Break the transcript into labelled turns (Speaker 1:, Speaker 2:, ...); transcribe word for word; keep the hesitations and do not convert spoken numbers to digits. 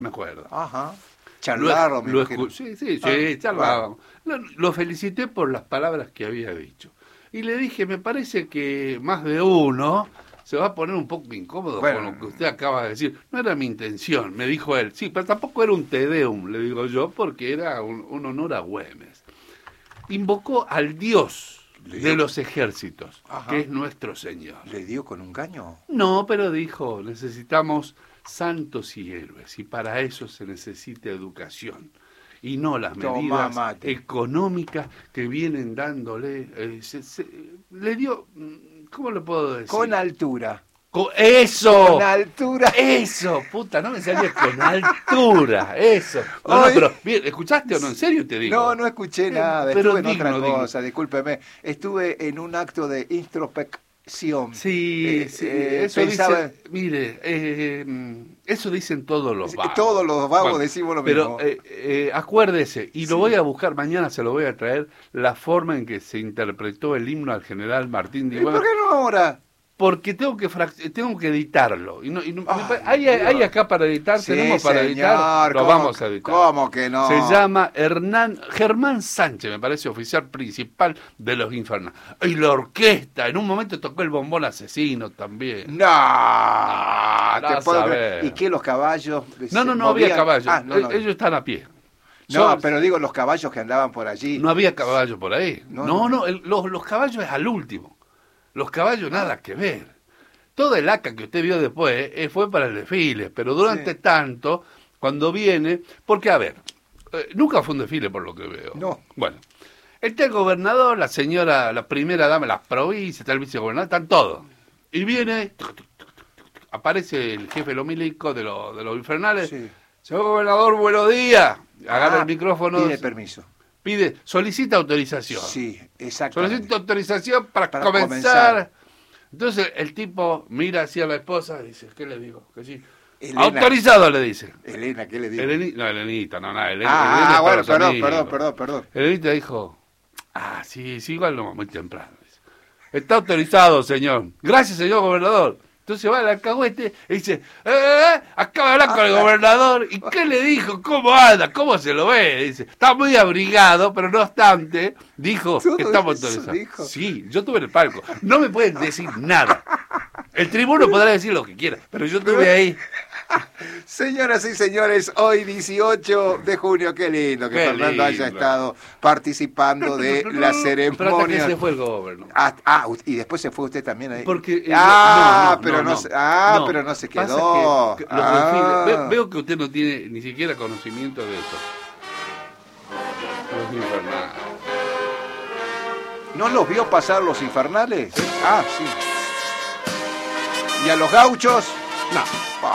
Speaker 1: me acuerdo.
Speaker 2: Ajá. Charlaron,
Speaker 1: lo, lo Sí, sí, sí, ah, charlábamos. Bueno. Lo, lo felicité por las palabras que había dicho. Y le dije, me parece que más de uno se va a poner un poco incómodo bueno. con lo que usted acaba de decir. No era mi intención, me dijo él. Sí, pero tampoco era un te deum, le digo yo, porque era un, un honor a Güemes. Invocó al Dios de los ejércitos, Ajá. que es nuestro Señor.
Speaker 2: ¿Le dio con un caño?
Speaker 1: No, pero dijo, necesitamos santos y héroes, y para eso se necesita educación. Y no las medidas económicas que vienen dándole. Eh, se, se, le dio, ¿cómo le puedo decir?
Speaker 2: Con altura.
Speaker 1: Con, ¡Eso!
Speaker 2: Con altura.
Speaker 1: Eso, puta, no me salía con altura. Eso. No, Hoy... no, pero, bien, ¿escuchaste o no? ¿En serio te digo?
Speaker 2: No, no escuché eh, nada. Pero estuve digno, en otra cosa, digno. discúlpeme. Estuve en un acto de introspección.
Speaker 1: Sí, eh, sí, eh, eso pensaba... dice, mire, eh, eso dicen todos los vagos.
Speaker 2: Todos los vagos bueno, decimos lo
Speaker 1: pero,
Speaker 2: mismo.
Speaker 1: Pero eh, eh, acuérdese, y lo sí. voy a buscar, mañana se lo voy a traer, la forma en que se interpretó el himno al general Martín de Güemes.
Speaker 2: ¿Y por qué no ahora?
Speaker 1: Porque tengo que tengo que editarlo. Y no, y no, Ay, hay, hay acá para editar, sí, tenemos para señor, editar, lo vamos a editar.
Speaker 2: ¿Cómo que no?
Speaker 1: Se llama Hernán Germán Sánchez, me parece, oficial principal de los Infernales. Y la orquesta, en un momento tocó el bombón asesino también.
Speaker 2: No, no te puedo creer. ¿Y qué, los caballos?
Speaker 1: No, no, no había caballos, ah, no, no. ellos están a pie.
Speaker 2: No, Son, pero digo los caballos que andaban por allí.
Speaker 1: No había caballos por ahí. No, no, no, no el, los, los caballos es al último. Los caballos nada que ver. Todo el A C A que usted vio después eh, fue para el desfile, pero durante sí. tanto, cuando viene, porque a ver, eh, nunca fue un desfile por lo que veo.
Speaker 2: No.
Speaker 1: Bueno, está el gobernador, la señora, la primera dama, las provincias, está el vicegobernador, están todos. Y viene, aparece el jefe lomílico de, lo, de los infernales. Sí. Señor gobernador, buenos días. Agarra ah, el micrófono.
Speaker 2: Pide permiso.
Speaker 1: Pide, solicita autorización.
Speaker 2: Sí, exactamente.
Speaker 1: Solicita autorización para, para comenzar. comenzar. Entonces el tipo mira hacia la esposa y dice, ¿qué le digo? Que sí. Elena. Autorizado, le dice.
Speaker 2: Elena, ¿qué le digo?
Speaker 1: Eleni, no, Elenita, no, no. Elena,
Speaker 2: ah,
Speaker 1: Elena
Speaker 2: ah bueno, perdón, perdón, perdón, perdón.
Speaker 1: Elenita dijo, ah, sí, sí, igual no, muy temprano. Dice. Está autorizado, señor. Gracias, señor gobernador. Entonces va al alcahuete y dice, eh, eh, acaba de hablar ah, con el gobernador. ¿Y qué le dijo? ¿Cómo anda? ¿Cómo se lo ve? Dice, está muy abrigado, pero no obstante, dijo que estamos autorizados. Sí, yo estuve en el palco. No me pueden decir nada. El tribuno podrá decir lo que quiera, pero yo estuve ahí.
Speaker 2: Señoras y señores, hoy dieciocho de junio, qué lindo que qué Fernando lindo. haya estado participando de la ceremonia.
Speaker 1: Pero hasta que se fue el gobierno.
Speaker 2: Ah, ah, y después se fue usted también ahí.
Speaker 1: Porque eh,
Speaker 2: ah,
Speaker 1: no, no,
Speaker 2: pero no,
Speaker 1: no,
Speaker 2: no, ah, no, pero no se quedó.
Speaker 1: Que, que los ah. desfiles, veo, veo que usted no tiene ni siquiera conocimiento de eso. Los infernales.
Speaker 2: ¿No los vio pasar los infernales? Ah, sí. ¿Y a los gauchos?
Speaker 1: No.